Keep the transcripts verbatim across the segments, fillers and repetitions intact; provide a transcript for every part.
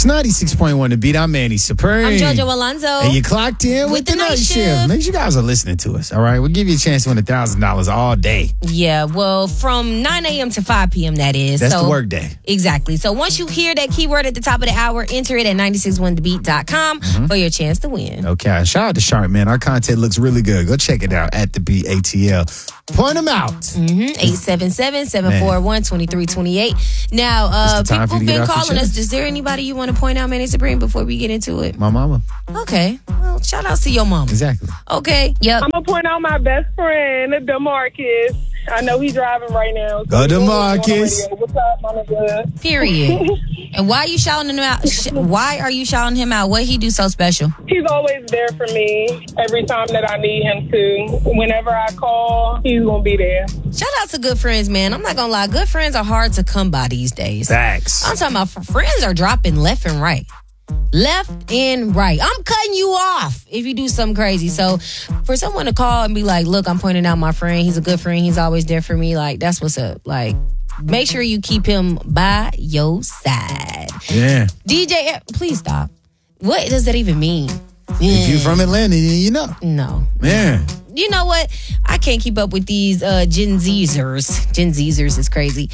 It's ninety-six point one The Beat. I'm Manny Supreme. I'm JoJo Alonzo. And you clocked in with, with the, the night, night shift. shift. Make sure you guys are listening to us, all right? We'll give you a chance to win one thousand dollars all day. Yeah, well, from nine a.m. to five p.m. that is. That's so, the work day. Exactly. So once you hear that keyword at the top of the hour, enter it at nine six one the beat dot com mm-hmm. for your chance to win. Okay. Shout out to Sharp, man. Our content looks really good. Go check it out at the Beat A T L. Point them out. Mm-hmm. eight seven seven, seven four one, two three two eight. Now, uh, people have been calling us. Is there anybody you want to point out, Manny Supreme, before we get into it? My mama. Okay. Well, shout out to your mama. Exactly. Okay. Yep. I'm going to point out my best friend, DeMarcus. I know he's driving right now. So Go DeMarcus. What's up, my nigga? Period. And why are you shouting him out? Why are you shouting him out? What he do so special? He's always there for me every time that I need him to. Whenever I call, he's going to be there. Shout out to good friends, man. I'm not going to lie. Good friends are hard to come by these days. Facts. I'm talking about friends are dropping left and right. Left and right. I'm cutting you off if you do something crazy. So for someone to call and be like, look, I'm pointing out my friend. He's a good friend. He's always there for me. Like, that's what's up. Like, make sure you keep him by your side. Yeah. D J, please stop. What does that even mean? If you're from Atlanta, you know. No. Yeah. You know what? I can't keep up with these uh, Gen Zers. Gen Zers is crazy.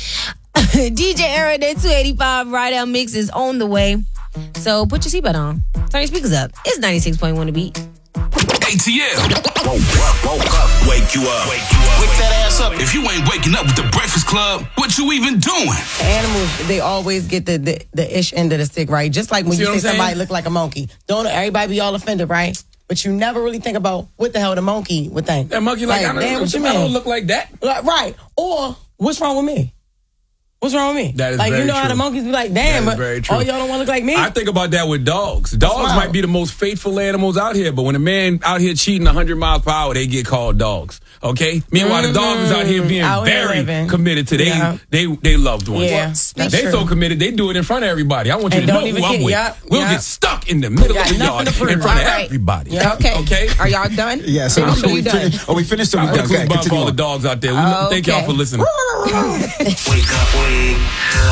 D J Aaron at two eighty-five Ride Out Mix is on the way. So put your seatbelt on. Turn your speakers up. It's ninety-six point one The Beat. A T L. Woke up, woke up, wake you up. Wake you up. Wake that ass up. If you ain't waking up with the Breakfast Club, what you even doing? Animals, they always get the, the, the ish end of the stick, right? Just like when you, you say somebody look like a monkey. Don't everybody be all offended, right? But you never really think about what the hell the monkey would think. That monkey like, like I, don't, damn, what you mean? I don't look like that. Like, right. Or, what's wrong with me? What's wrong with me? That is like, very you know true. How the monkeys be like, damn, but all y'all don't want to look like me? I think about that with dogs. Dogs might be the most faithful animals out here, but when a man out here cheating one hundred miles per hour, they get called dogs. Okay? Meanwhile, mm-hmm. the dog is out here being out very here committed to yeah. they, they, they loved ones. Yeah, well, they true. so committed, they do it in front of everybody. I want you and to know who get, I'm with. yep, we'll yep. get stuck in the middle of the yard in front right. of everybody. Yep. Okay. Okay? Are y'all done? Yeah, so are we finished. Are we finished? Or we done? Okay, for all the dogs out there. Okay. Thank y'all for listening. Wake up, wake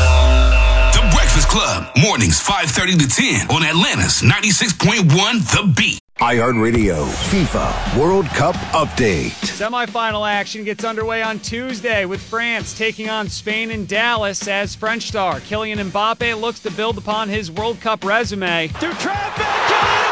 up. The Breakfast Club, mornings five thirty to ten on Atlanta's ninety-six point one The Beat. iHeartRadio FIFA World Cup update. Semi-final action gets underway on Tuesday with France taking on Spain in Dallas as French star Kylian Mbappe looks to build upon his World Cup resume. Through traffic, Kylian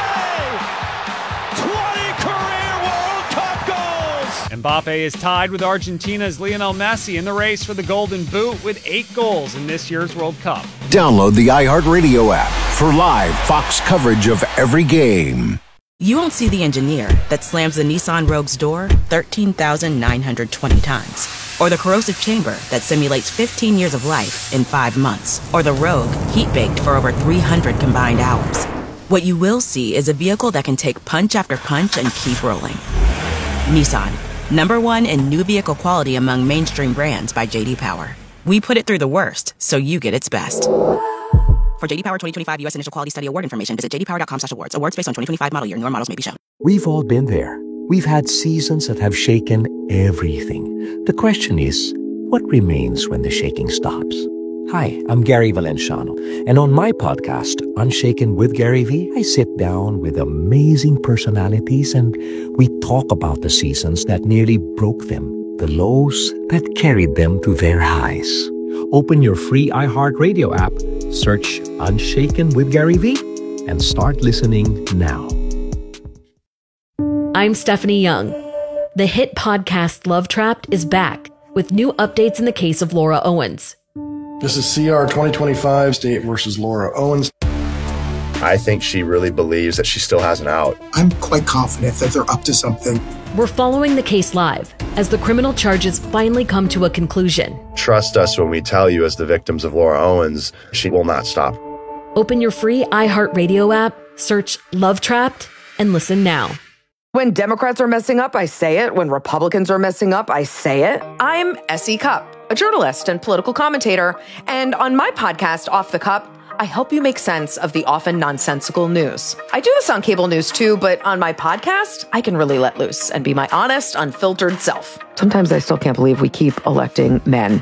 Mbappe! twenty career World Cup goals! Mbappe is tied with Argentina's Lionel Messi in the race for the Golden Boot with eight goals in this year's World Cup. Download the iHeartRadio app for live Fox coverage of every game. You won't see the engineer that slams the Nissan Rogue's door thirteen thousand nine hundred twenty times. Or the corrosive chamber that simulates fifteen years of life in five months. Or the Rogue heat-baked for over three hundred combined hours. What you will see is a vehicle that can take punch after punch and keep rolling. Nissan, number one in new vehicle quality among mainstream brands by J D Power. We put it through the worst, so you get its best. For J D Power twenty twenty-five U S Initial Quality Study Award information, visit j d power dot com slash awards. Awards based on twenty twenty-five model year. Newer models may be shown. We've all been there. We've had seasons that have shaken everything. The question is, what remains when the shaking stops? Hi, I'm Gary Valenciano, and on my podcast, Unshaken with Gary V, I sit down with amazing personalities and we talk about the seasons that nearly broke them, the lows that carried them to their highs. Open your free iHeartRadio app, search Unshaken with Gary V, and start listening now. I'm Stephanie Young. The hit podcast Love Trapped is back with new updates in the case of Laura Owens. This is C R twenty twenty-five, State versus Laura Owens. I think she really believes that she still has an out. I'm quite confident that they're up to something. We're following the case live as the criminal charges finally come to a conclusion. Trust us when we tell you, as the victims of Laura Owens, she will not stop. Open your free iHeartRadio app, search Love Trapped, and listen now. When Democrats are messing up, I say it. When Republicans are messing up, I say it. I'm Essie Cupp, a journalist and political commentator. And on my podcast, Off the Cup, I help you make sense of the often nonsensical news. I do this on cable news too, but on my podcast, I can really let loose and be my honest, unfiltered self. Sometimes I still can't believe we keep electing men.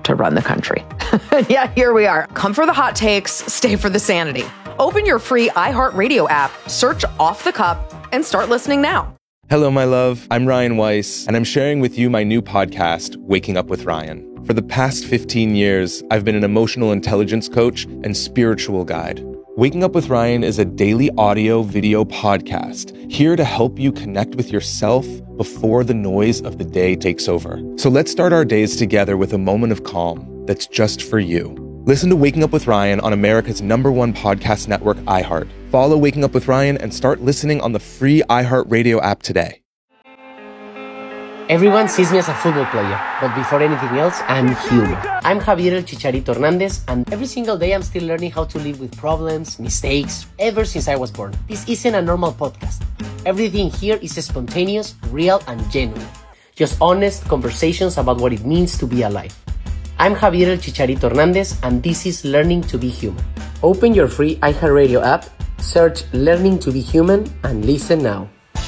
to run the country. Yeah, here we are. Come for the hot takes, stay for the sanity. Open your free iHeartRadio app, search Off the Cup, and start listening now. Hello, my love. I'm Ryan Weiss, and I'm sharing with you my new podcast, Waking Up with Ryan. For the past fifteen years, I've been an emotional intelligence coach and spiritual guide. Waking Up with Ryan is a daily audio video podcast here to help you connect with yourself before the noise of the day takes over. So let's start our days together with a moment of calm that's just for you. Listen to Waking Up with Ryan on America's number one podcast network, iHeart. Follow Waking Up with Ryan and start listening on the free iHeartRadio app today. Everyone sees me as a football player, but before anything else, I'm human. I'm Javier El Chicharito Hernandez, and every single day I'm still learning how to live with problems, mistakes, ever since I was born. This isn't a normal podcast. Everything here is spontaneous, real, and genuine. Just honest conversations about what it means to be alive. I'm Javier El Chicharito Hernandez, and this is Learning to be Human. Open your free iHeartRadio app, search Learning to be Human, and listen now.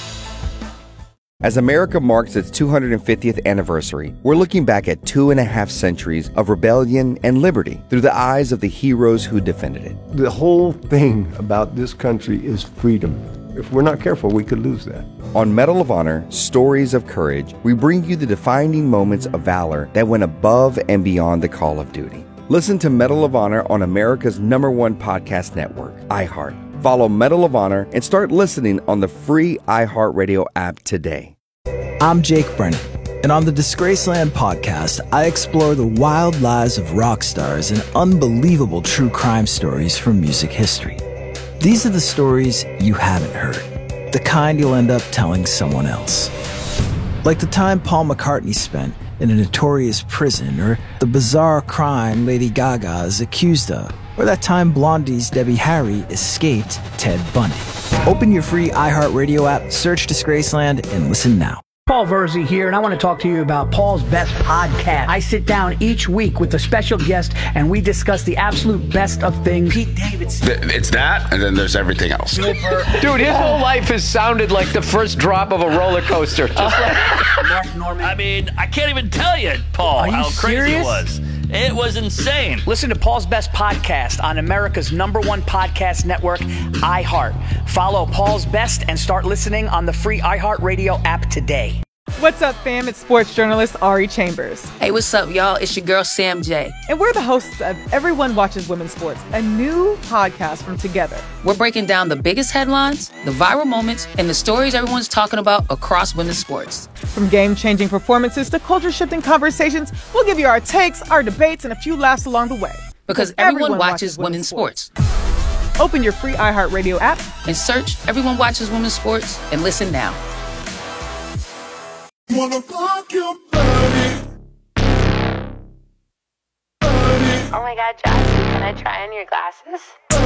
As America marks its two hundred fiftieth anniversary, we're looking back at two and a half centuries of rebellion and liberty through the eyes of the heroes who defended it. The whole thing about this country is freedom. If we're not careful, we could lose that. On Medal of Honor, Stories of Courage, we bring you the defining moments of valor that went above and beyond the call of duty. Listen to Medal of Honor on America's number one podcast network, iHeart. Follow Medal of Honor and start listening on the free iHeartRadio app today. I'm Jake Brennan, and on the Disgraceland podcast, I explore the wild lives of rock stars and unbelievable true crime stories from music history. These are the stories you haven't heard, the kind you'll end up telling someone else. Like the time Paul McCartney spent in a notorious prison, or the bizarre crime Lady Gaga is accused of, or that time Blondie's Debbie Harry escaped Ted Bundy. Open your free iHeartRadio app, search Disgraceland, and listen now. Paul Verzi here, and I want to talk to you about Paul's Best Podcast. I sit down each week with a special guest, and we discuss the absolute best of things. Pete Davidson. It's that, and then there's everything else. Dude, his whole life has sounded like the first drop of a roller coaster. Just like Mark Norman. I mean, I can't even tell you, Paul, how crazy serious? it was. It was insane. Listen to Paul's Best Podcast on America's number one podcast network, iHeart. Follow Paul's Best and start listening on the free iHeartRadio app today. What's up, fam? It's sports journalist Ari Chambers. Hey, what's up, y'all? It's your girl, Sam J. And we're the hosts of Everyone Watches Women's Sports, a new podcast from Together. We're breaking down the biggest headlines, the viral moments, and the stories everyone's talking about across women's sports. From game-changing performances to culture-shifting conversations, we'll give you our takes, our debates, and a few laughs along the way. Because, because everyone, everyone watches, watches women's, women's sports. sports. Open your free iHeartRadio app and search Everyone Watches Women's Sports and listen now. Wanna fuck your body. Oh my god, Josh, can I try on your glasses?